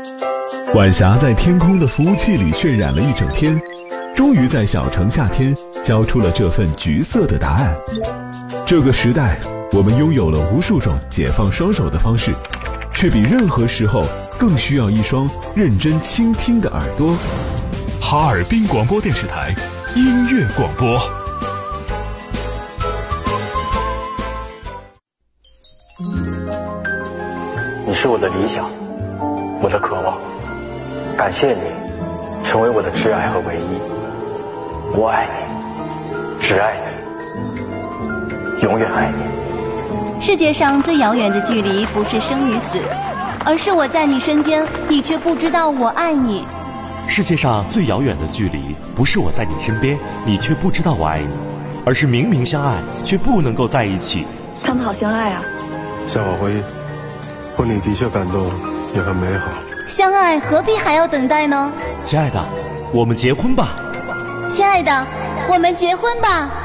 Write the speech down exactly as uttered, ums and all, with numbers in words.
晚霞在天空的服务器里渲染了一整天，终于在小城夏天交出了这份橘色的答案。这个时代，我们拥有了无数种解放双手的方式，却比任何时候更需要一双认真倾听的耳朵。 哈尔滨广播电视台音乐广播。 你是我的理想，我的渴望，感谢你成为我的挚爱和唯一。我爱你，只爱你，永远爱你。 世界上最遥远的距离不是生与死，而是我在你身边，你却不知道我爱你。 世界上最遥远的距离不是我在你身边，你却不知道我爱你，而是明明相爱却不能够在一起。 他们好相爱啊。 向往回忆，婚礼的确感动，也很美好。 相爱何必还要等待呢？ 亲爱的，我们结婚吧。 亲爱的，我们结婚吧。